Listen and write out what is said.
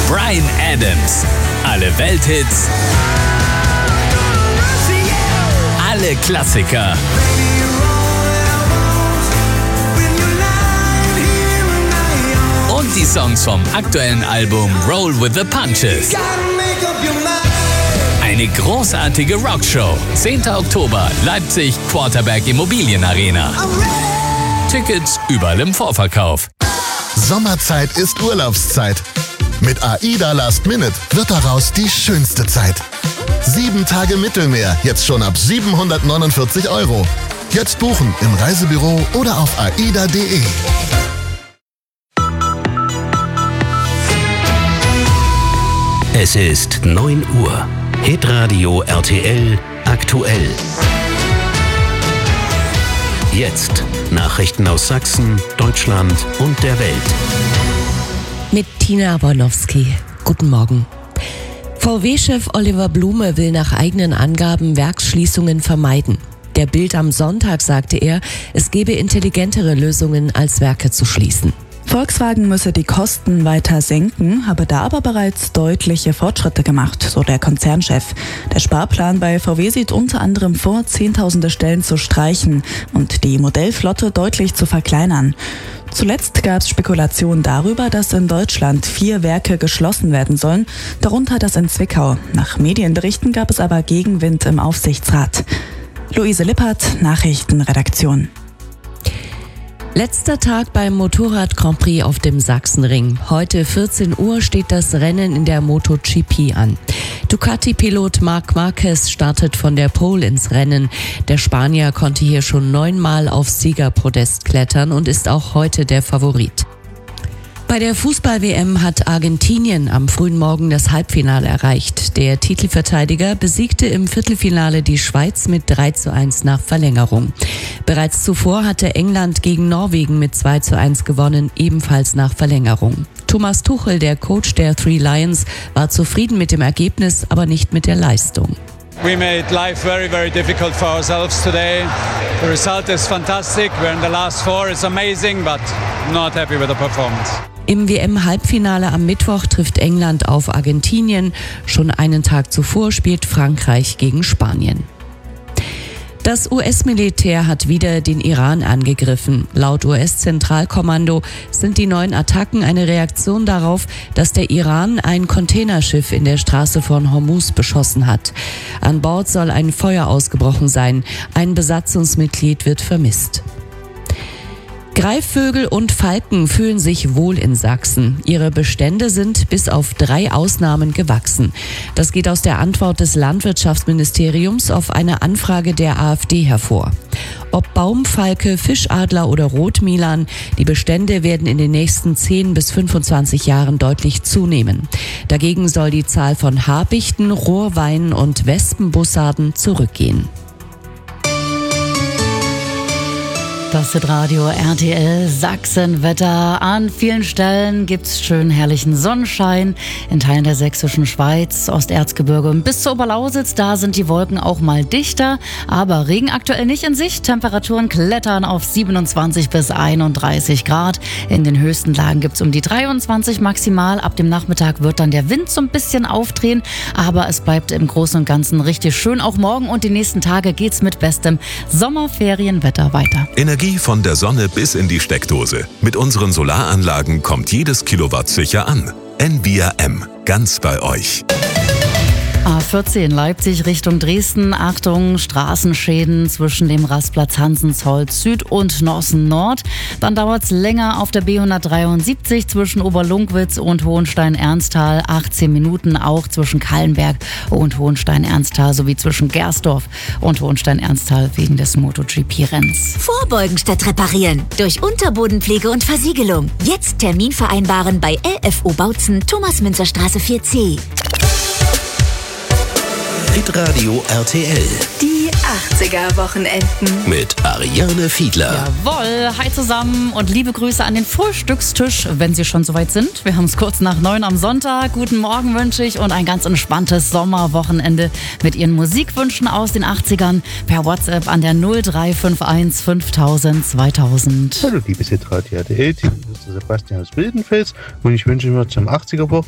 Bryan Adams. Alle Welthits. Alle Klassiker. Und die Songs vom aktuellen Album Roll with the Punches. Eine großartige Rockshow. 10. Oktober, Leipzig, Quarterberg Immobilienarena. Tickets überall im Vorverkauf. Sommerzeit ist Urlaubszeit. Mit AIDA Last Minute wird daraus die schönste Zeit. 7 Tage Mittelmeer, jetzt schon ab 749 €. Jetzt buchen im Reisebüro oder auf aida.de. Es ist 9 Uhr. Hitradio RTL aktuell. Jetzt Nachrichten aus Sachsen, Deutschland und der Welt. Mit Tina Bornowski. Guten Morgen. VW-Chef Oliver Blume will nach eigenen Angaben Werksschließungen vermeiden. Der Bild am Sonntag sagte er, es gebe intelligentere Lösungen, als Werke zu schließen. Volkswagen müsse die Kosten weiter senken, habe da aber bereits deutliche Fortschritte gemacht, so der Konzernchef. Der Sparplan bei VW sieht unter anderem vor, Zehntausende Stellen zu streichen und die Modellflotte deutlich zu verkleinern. Zuletzt gab es Spekulationen darüber, dass in Deutschland 4 Werke geschlossen werden sollen, darunter das in Zwickau. Nach Medienberichten gab es aber Gegenwind im Aufsichtsrat. Luise Lippert, Nachrichtenredaktion. Letzter Tag beim Motorrad Grand Prix auf dem Sachsenring. Heute 14 Uhr steht das Rennen in der MotoGP an. Ducati-Pilot Marc Marquez startet von der Pole ins Rennen. Der Spanier konnte hier schon 9-mal aufs Siegerpodest klettern und ist auch heute der Favorit. Bei der Fußball-WM hat Argentinien am frühen Morgen das Halbfinale erreicht. Der Titelverteidiger besiegte im Viertelfinale die Schweiz mit 3:1 nach Verlängerung. Bereits zuvor hatte England gegen Norwegen mit 2:1 gewonnen, ebenfalls nach Verlängerung. Thomas Tuchel, der Coach der Three Lions, war zufrieden mit dem Ergebnis, aber nicht mit der Leistung. We made life very, very difficult for ourselves today. The result is fantastic. We're in the last 4. It's amazing, but not happy with the performance. Im WM-Halbfinale am Mittwoch trifft England auf Argentinien. Schon einen Tag zuvor spielt Frankreich gegen Spanien. Das US-Militär hat wieder den Iran angegriffen. Laut US-Zentralkommando sind die neuen Attacken eine Reaktion darauf, dass der Iran ein Containerschiff in der Straße von Hormuz beschossen hat. An Bord soll ein Feuer ausgebrochen sein. Ein Besatzungsmitglied wird vermisst. Greifvögel und Falken fühlen sich wohl in Sachsen. Ihre Bestände sind bis auf 3 Ausnahmen gewachsen. Das geht aus der Antwort des Landwirtschaftsministeriums auf eine Anfrage der AfD hervor. Ob Baumfalke, Fischadler oder Rotmilan, die Bestände werden in den nächsten 10 bis 25 Jahren deutlich zunehmen. Dagegen soll die Zahl von Habichten, Rohrweinen und Wespenbussarden zurückgehen. Das Hitradio RTL Sachsenwetter. An vielen Stellen gibt's schön herrlichen Sonnenschein. In Teilen der sächsischen Schweiz, Osterzgebirge und bis zur Oberlausitz, da sind die Wolken auch mal dichter. Aber Regen aktuell nicht in Sicht. Temperaturen klettern auf 27 bis 31 Grad. In den höchsten Lagen gibt's um die 23 maximal. Ab dem Nachmittag wird dann der Wind so ein bisschen aufdrehen. Aber es bleibt im Großen und Ganzen richtig schön. Auch morgen und die nächsten Tage geht's mit bestem Sommerferienwetter weiter. Energie von der Sonne bis in die Steckdose. Mit unseren Solaranlagen kommt jedes Kilowatt sicher an. Envia M. Ganz bei euch. A14 Leipzig Richtung Dresden. Achtung, Straßenschäden zwischen dem Rastplatz Hansensholz Süd und Nossen Nord. Dann dauert es länger auf der B173 zwischen Oberlungwitz und Hohenstein-Ernsthal. 18 Minuten auch zwischen Kallenberg und Hohenstein-Ernsthal sowie zwischen Gersdorf und Hohenstein-Ernsthal wegen des MotoGP-Renns. Vorbeugen statt reparieren durch Unterbodenpflege und Versiegelung. Jetzt Termin vereinbaren bei LFO Bautzen, Thomas-Münzer-Straße 4C. Hitradio RTL. Die 80er-Wochenenden. Mit Ariane Fiedler. Jawohl, hi zusammen und liebe Grüße an den Frühstückstisch, wenn Sie schon soweit sind. Wir haben es kurz nach 9 am Sonntag. Guten Morgen wünsche ich und ein ganz entspanntes Sommerwochenende mit Ihren Musikwünschen aus den 80ern per WhatsApp an der 0351 5000 2000. Hallo liebes Hitradio RTL-Team, das ist Sebastian aus Wildenfels und ich wünsche mir zum 80er